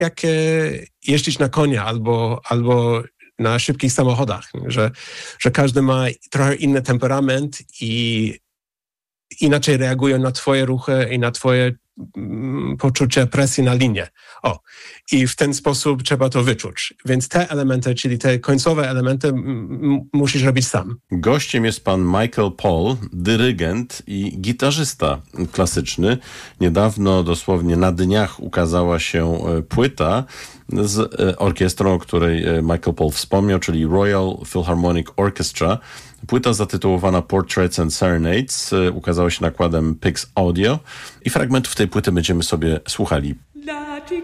jak jeździć na konia albo na szybkich samochodach, że każdy ma trochę inny temperament i inaczej reagują na twoje ruchy i na twoje poczucie presji na linię. I w ten sposób trzeba to wyczuć. Więc te elementy, czyli te końcowe elementy musisz robić sam. Gościem jest pan Michael Paul, dyrygent i gitarzysta klasyczny. Niedawno, dosłownie na dniach, ukazała się płyta z orkiestrą, o której Michael Paul wspomniał, czyli Royal Philharmonic Orchestra. Płyta zatytułowana Portraits and Serenades ukazała się nakładem Pix Audio i fragmentów tej płyty będziemy sobie słuchali.